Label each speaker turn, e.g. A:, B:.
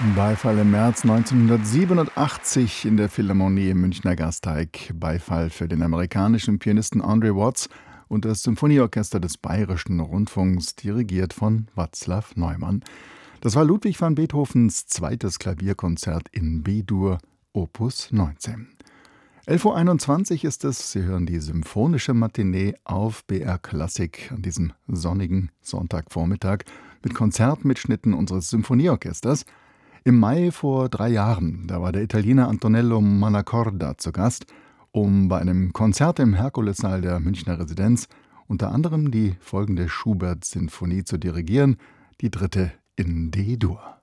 A: Beifall im März 1987 in der Philharmonie im Münchner Gasteig. Beifall für den amerikanischen Pianisten Andre Watts und das Symphonieorchester des Bayerischen Rundfunks, dirigiert von Václav Neumann. Das war Ludwig van Beethovens zweites Klavierkonzert in B-Dur, Opus 19. 11:21 Uhr ist es. Sie hören die symphonische Matinee auf BR Klassik an diesem sonnigen Sonntagvormittag mit Konzertmitschnitten unseres Symphonieorchesters. Im Mai vor 3 Jahren, da war der Italiener Antonello Manacorda zu Gast, um bei einem Konzert im Herkulessaal der Münchner Residenz unter anderem die folgende Schubert-Sinfonie zu dirigieren, die dritte in D-Dur.